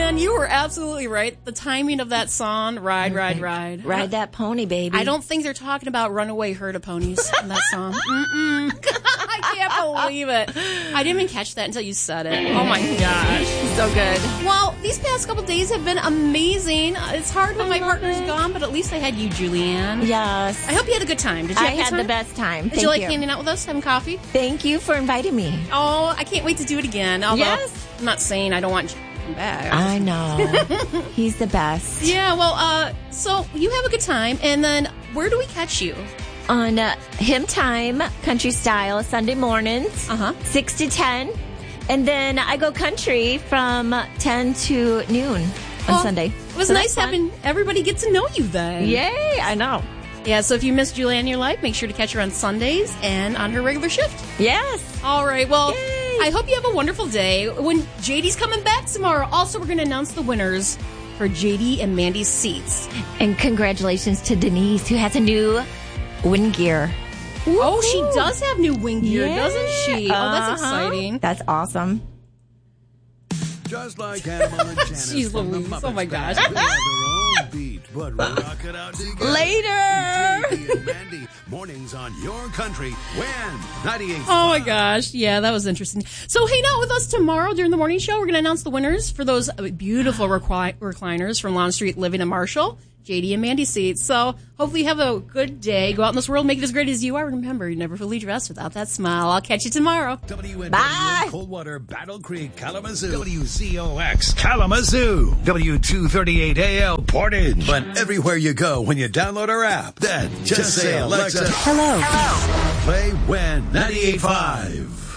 Julianne, you were absolutely right. The timing of that song, Ride, Ride, Ride. Ride that pony, baby. I don't think they're talking about runaway herd of ponies in that song. I can't believe it. I didn't even catch that until you said it. Oh, my gosh. So good. Well, these past couple days have been amazing. It's hard when my partner's gone, but at least I had you, Julianne. Yes. I hope you had a good time. Did you have a good time? I had the best time. Did you like hanging out with us, having coffee? Thank you for inviting me. Oh, I can't wait to do it again. Although, yes. I'm not saying I don't want you to come back. I know. He's the best. Yeah, well, so you have a good time, and then where do we catch you? On Hymn Time, Country Style, Sunday mornings, 6 to 10. And then I go country from 10 to noon on Sunday. It was nice having everybody get to know you then. Yay, I know. Yeah, so if you miss Julianne in your life, make sure to catch her on Sundays and on her regular shift. Yes. All right, well, yay. I hope you have a wonderful day. When JD's coming back tomorrow, also we're going to announce the winners for JD and Mandy's seats. And congratulations to Denise, who has a new wind gear. Ooh. Oh, she does have new wind gear, doesn't she? Oh, that's exciting. That's awesome. Just like Animal and Janice. Jeez Louise. Oh, my gosh. They have their own beat, but rock it out together. Later. JD and Mandy, mornings on your country. When 98. Oh, my gosh. Yeah, that was interesting. So hang out with us tomorrow during the morning show. We're going to announce the winners for those beautiful recliners from Lawn Street Living in Marshall. JD and Mandy seats. So hopefully you have a good day. Go out in this world, make it as great as you are. Remember, you're never fully dressed without that smile. I'll catch you tomorrow. WNW Bye. Coldwater, Battle Creek, Kalamazoo. WZOX, Kalamazoo. W238AL, Portage. But everywhere you go when you download our app, then just say, Alexa, Hello. play When 98.5.